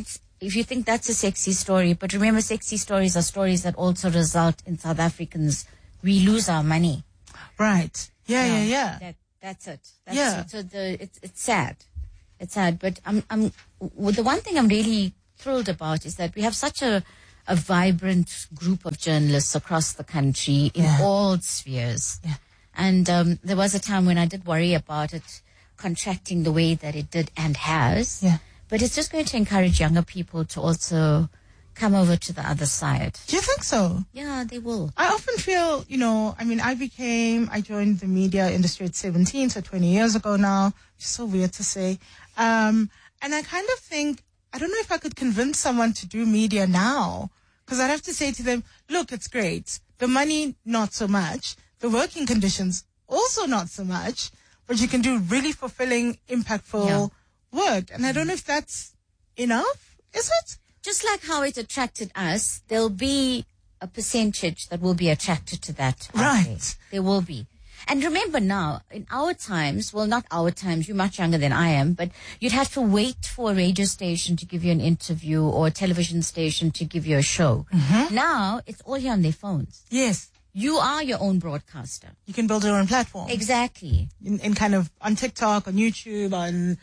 Speaker 3: if you think that's a sexy story, but remember, sexy stories are stories that also result in South Africans, we lose our money.
Speaker 2: Right. Yeah.
Speaker 3: That's it. It. So it's sad. It's sad. But the one thing I'm really thrilled about is that we have such a vibrant group of journalists across the country in all spheres.
Speaker 2: Yeah.
Speaker 3: And there was a time when I did worry about it contracting the way that it did and has.
Speaker 2: Yeah.
Speaker 3: But it's just going to encourage younger people to also come over to the other side.
Speaker 2: Do you think so?
Speaker 3: Yeah, they will.
Speaker 2: I often feel, I joined the media industry at 17, so 20 years ago now, which is so weird to say. And I kind of think, I don't know if I could convince someone to do media now, because I'd have to say to them, look, it's great. The money, not so much. The working conditions, also not so much. But you can do really fulfilling, impactful work. And I don't know if that's enough. Is it?
Speaker 3: Just like how it attracted us, there'll be a percentage that will be attracted to that.
Speaker 2: Right.
Speaker 3: There will be. And remember now, in our times, well, not our times, you're much younger than I am, but you'd have to wait for a radio station to give you an interview or a television station to give you a show.
Speaker 2: Mm-hmm.
Speaker 3: Now, it's all here on their phones.
Speaker 2: Yes.
Speaker 3: You are your own broadcaster.
Speaker 2: You can build your own platform.
Speaker 3: Exactly.
Speaker 2: In kind of on TikTok, on YouTube, on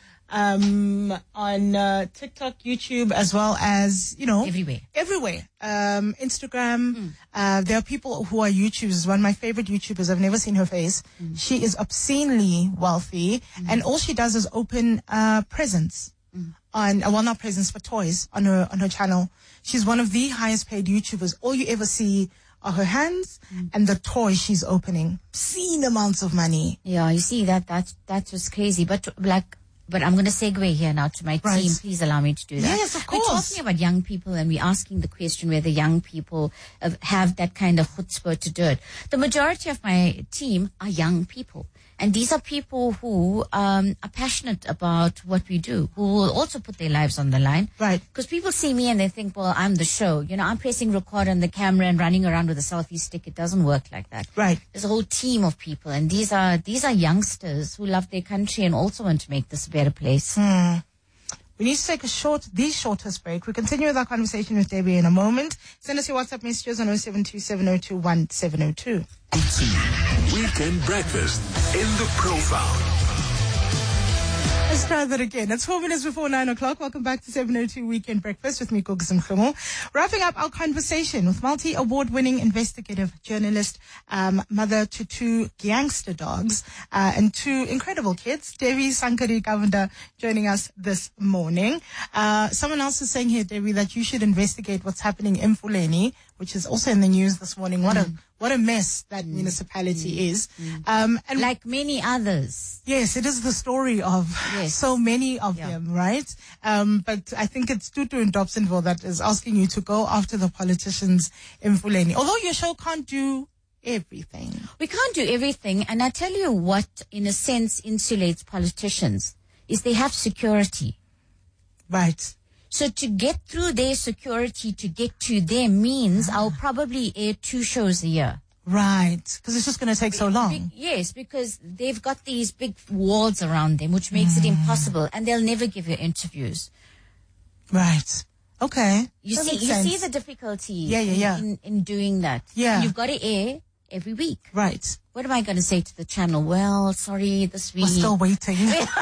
Speaker 2: TikTok, YouTube, as well as, everywhere. Instagram. There are people who are YouTubers. One of my favorite YouTubers, I've never seen her face. She is obscenely wealthy, and all she does is open presents not presents, but toys on her channel. She's one of the highest paid YouTubers. All you ever see are her hands and the toys she's opening. Obscene amounts of money.
Speaker 3: Yeah, you see that was crazy. But I'm going to segue here now to my team. Please allow me to do that.
Speaker 2: Yes, of course.
Speaker 3: We're talking about young people, and we're asking the question whether young people have that kind of chutzpah to do it. The majority of my team are young people. And these are people who are passionate about what we do, who will also put their lives on the line.
Speaker 2: Right.
Speaker 3: Because people see me and they think, well, I'm the show. I'm pressing record on the camera and running around with a selfie stick. It doesn't work like that.
Speaker 2: Right.
Speaker 3: There's a whole team of people, and these are youngsters who love their country and also want to make this a better place.
Speaker 2: We need to take the shortest break. We'll continue with our conversation with Debbie in a moment. Send us your WhatsApp messages on 0727021702.
Speaker 4: Weekend Breakfast in the Profile.
Speaker 2: Let's try that again. It's 4 minutes before 9 o'clock. Welcome back to 702 Weekend Breakfast with me, Gugus Mkhumo. Wrapping up our conversation with multi-award-winning investigative journalist, mother to two gangster dogs, and two incredible kids, Devi Sankari Govender, joining us this morning. Someone else is saying here, Devi, that you should investigate what's happening in Fuleni, which is also in the news this morning. What a mess that municipality is.
Speaker 3: And like many others.
Speaker 2: Yes, it is the story of so many of them, right? But I think it's Tutu in Dobsonville that is asking you to go after the politicians in Fuleni. Although your show can't do everything.
Speaker 3: We can't do everything. And I tell you what, in a sense, insulates politicians is they have security.
Speaker 2: Right.
Speaker 3: So to get through their security, to get to them means I'll probably air 2 shows a year.
Speaker 2: Right. Because it's just going to take so long.
Speaker 3: Yes, because they've got these big walls around them, which makes it impossible. And they'll never give you interviews.
Speaker 2: Right. Okay.
Speaker 3: You see the difficulty in doing that.
Speaker 2: Yeah.
Speaker 3: And you've got to air every week.
Speaker 2: Right.
Speaker 3: What am I going to say to the channel? Well, sorry, this week.
Speaker 2: We're still waiting.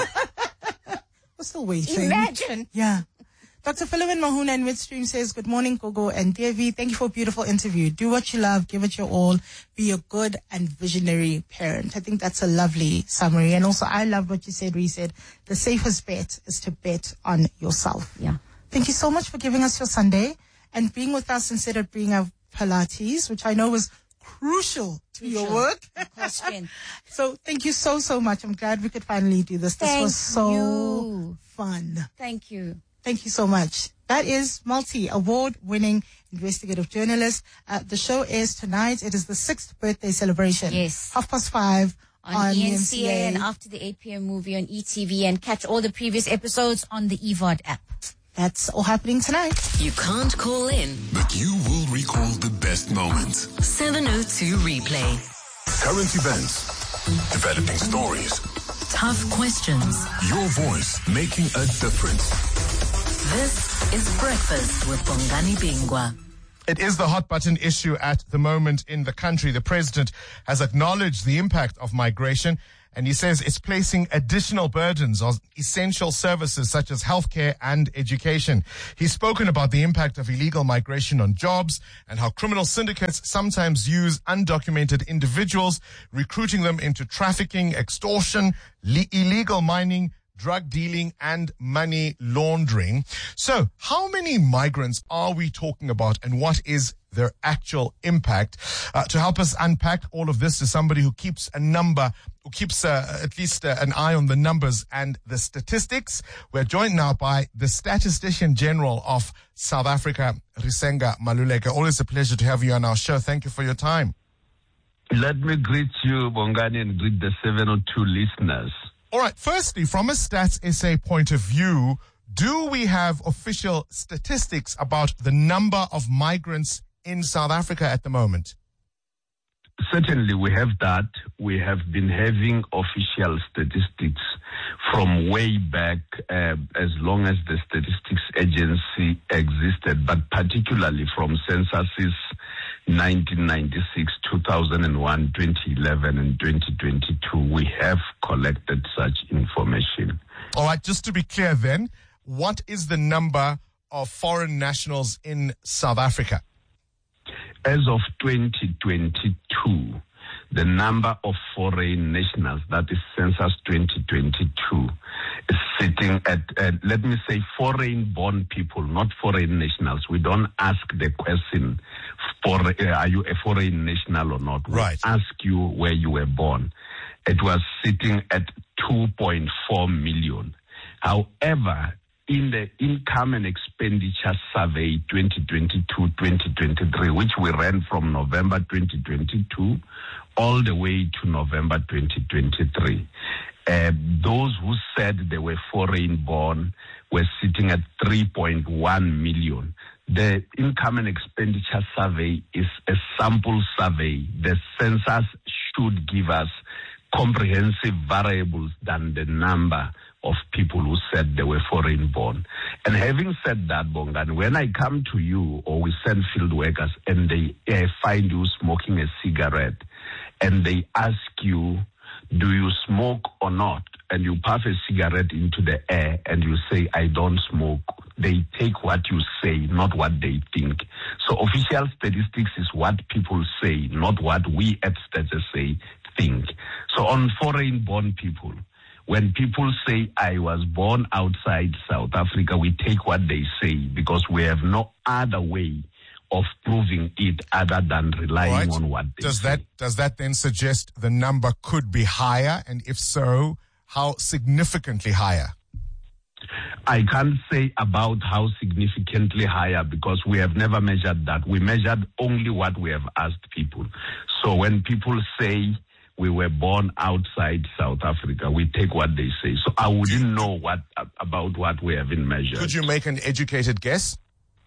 Speaker 2: We're still waiting.
Speaker 3: Imagine.
Speaker 2: Yeah. Dr. Philemon Mahuna in Midstream says, good morning, Gogo and Devi. Thank you for a beautiful interview. Do what you love, give it your all, be a good and visionary parent. I think that's a lovely summary. And also, I love what you said, where you said, the safest bet is to bet on yourself.
Speaker 3: Yeah.
Speaker 2: Thank you so much for giving us your Sunday and being with us instead of being a Pilates, which I know was crucial to your work. So thank you so, so much. I'm glad we could finally do this. This was so fun.
Speaker 3: Thank you.
Speaker 2: Thank you so much. That is multi-award-winning investigative journalist. The show is tonight. It is the 6th birthday celebration.
Speaker 3: Yes.
Speaker 2: 5:30 on
Speaker 3: ENCA and after the 8 p.m. movie on ETV, and catch all the previous episodes on the EVOD app.
Speaker 2: That's all happening tonight.
Speaker 7: You can't call in,
Speaker 4: but you will recall the best moments.
Speaker 7: 702 Replay.
Speaker 4: Current events, developing stories,
Speaker 7: tough questions.
Speaker 4: Your voice making a difference.
Speaker 7: This This is Breakfast with Bongani Bingwa.
Speaker 10: It is the hot button issue at the moment in the country. The president has acknowledged the impact of migration, and he says it's placing additional burdens on essential services such as healthcare and education. He's spoken about the impact of illegal migration on jobs and how criminal syndicates sometimes use undocumented individuals, recruiting them into trafficking, extortion, illegal mining, drug dealing and money laundering. So how many migrants are we talking about, and what is their actual impact? To help us unpack all of this is somebody who keeps a number, who keeps at least an eye on the numbers and the statistics. We're joined now by the Statistician General of South Africa, Risenga Maluleka. Always a pleasure to have you on our show. Thank you for your time.
Speaker 11: Let me greet you, Bongani, and greet the 702 listeners.
Speaker 10: All right. Firstly, from a Stats SA point of view, do we have official statistics about the number of migrants in South Africa at the moment?
Speaker 11: Certainly, we have that. We have been having official statistics from way back, as long as the Statistics Agency existed, but particularly from censuses 1996, 2001, 2011, and 2022, we have collected such information.
Speaker 10: All right, just to be clear then, what is the number of foreign nationals in South Africa?
Speaker 11: As of 2022, the number of foreign nationals, that is Census 2022, is sitting at, let me say, foreign-born people, not foreign nationals. We don't ask the question, are you a foreign national or not? We ask you where you were born. It was sitting at 2.4 million. However, in the Income and Expenditure Survey 2022-2023, which we ran from November 2022 all the way to November 2023, those who said they were foreign-born were sitting at 3.1 million. The Income and Expenditure Survey is a sample survey. The census should give us comprehensive variables than the number of people who said they were foreign-born. And having said that, Bongani, when I come to you or we send field workers and they find you smoking a cigarette and they ask you, do you smoke or not? And you puff a cigarette into the air and you say, I don't smoke. They take what you say, not what they think. So official statistics is what people say, not what we at Stats SA think. So on foreign-born people, when people say, I was born outside South Africa, we take what they say because we have no other way of proving it other than relying on what they say.
Speaker 10: Does that then suggest the number could be higher? And if so, how significantly higher?
Speaker 11: I can't say about how significantly higher because we have never measured that. We measured only what we have asked people. So when people say we were born outside South Africa, we take what they say. So I wouldn't know about what we haven't measured.
Speaker 10: Could you make an educated guess?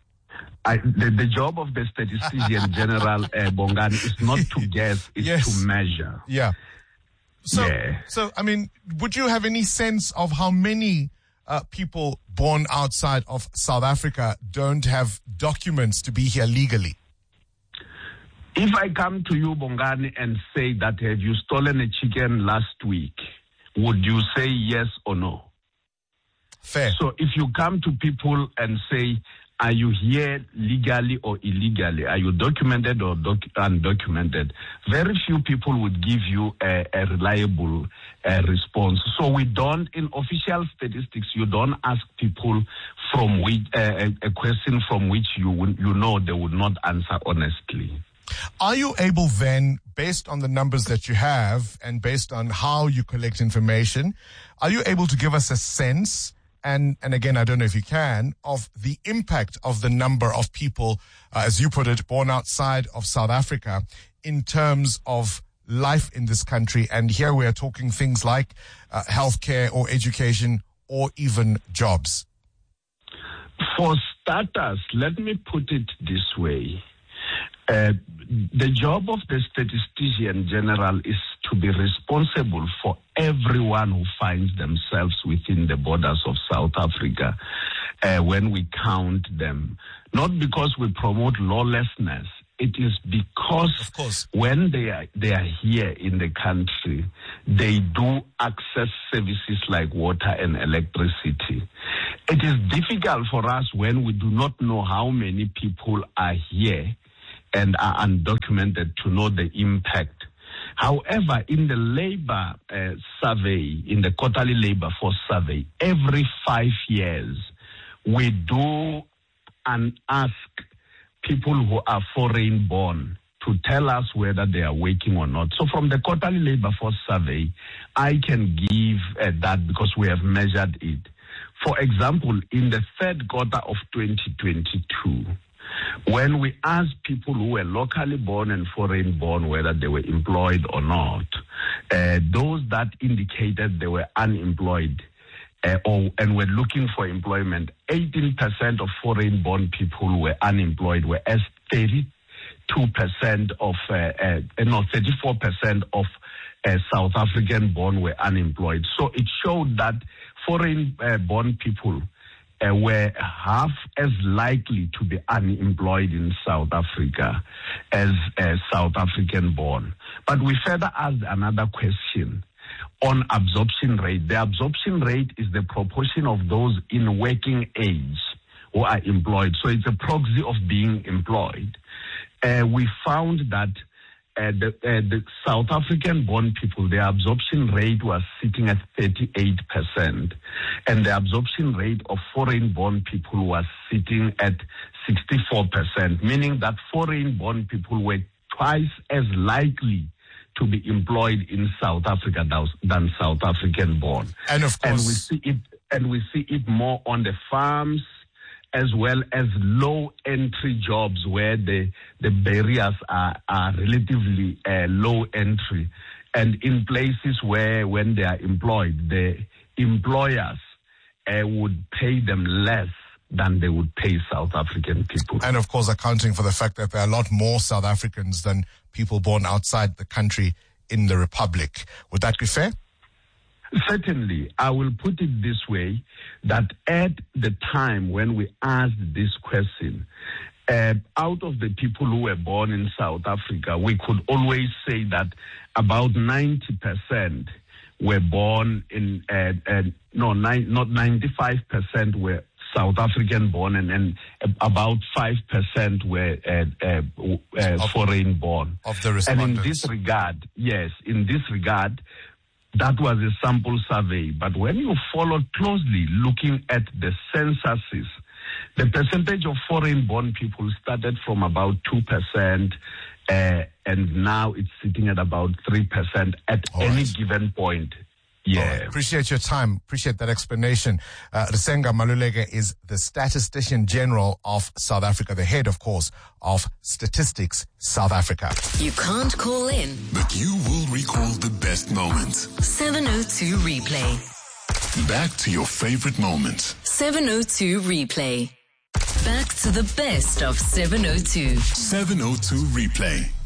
Speaker 11: The job of the Statistician General, Bongani, is not to guess, it's to measure.
Speaker 10: Yeah. So, I mean, would you have any sense of how many people born outside of South Africa don't have documents to be here legally?
Speaker 11: If I come to you, Bongani, and say that have you stolen a chicken last week, would you say yes or no?
Speaker 10: Fair.
Speaker 11: So if you come to people and say, are you here legally or illegally? Are you documented or undocumented? Very few people would give you a reliable response. So we don't, in official statistics, you don't ask people from which a question from which you know they would not answer honestly.
Speaker 10: Are you able then, based on the numbers that you have and based on how you collect information, are you able to give us a sense, and again, I don't know if you can, of the impact of the number of people, as you put it, born outside of South Africa in terms of life in this country? And here we are talking things like healthcare or education or even jobs.
Speaker 11: For starters, let me put it this way. The job of the Statistician General is to be responsible for everyone who finds themselves within the borders of South Africa. when we count them. Not because we promote lawlessness. It is because when they are here in the country, they do access services like water and electricity. It is difficult for us when we do not know how many people are here and are undocumented to know the impact. However, in the labor survey, in the quarterly labor force survey, every 5 years, we do and ask people who are foreign born to tell us whether they are working or not. So from the quarterly labor force survey, I can give that because we have measured it. For example, in the third quarter of 2022, when we asked people who were locally born and foreign born whether they were employed or not, those that indicated they were unemployed and were looking for employment, 18% of foreign-born people were unemployed, whereas 34% of South African-born were unemployed. So it showed that foreign-born people were half as likely to be unemployed in South Africa as South African-born. But we further asked another question on absorption rate. The absorption rate is the proportion of those in working age who are employed. So it's a proxy of being employed. We found that the South African-born people, their absorption rate was sitting at 38%, and the absorption rate of foreign-born people was sitting at 64%, meaning that foreign-born people were twice as likely to be employed in South Africa than South African-born. And of course, we see it more on the farms, as well as low entry jobs where the barriers are relatively low entry, and in places where when they are employed, the employers would pay them less than they would pay South African people.
Speaker 10: And of course, accounting for the fact that there are a lot more South Africans than people born outside the country in the Republic. Would that be fair?
Speaker 11: Certainly. I will put it this way, that at the time when we asked this question, out of the people who were born in South Africa, we could always say that about 90% were born in, not 95% were South African born, and about 5% were foreign born. Of the respondents. And in this regard, yes, that was a sample survey. But when you follow closely looking at the censuses, the percentage of foreign-born people started from about 2%, and now it's sitting at about 3% at any given point. Yeah.
Speaker 10: Appreciate your time. Appreciate that explanation. Risenga Maluleke is the Statistician General of South Africa, the head, of course, of Statistics South Africa.
Speaker 7: You can't call in,
Speaker 4: but you will recall the best moments.
Speaker 7: 702 Replay.
Speaker 4: Back to your favorite moments.
Speaker 7: 702 Replay. Back to the best of 702.
Speaker 4: 702 Replay.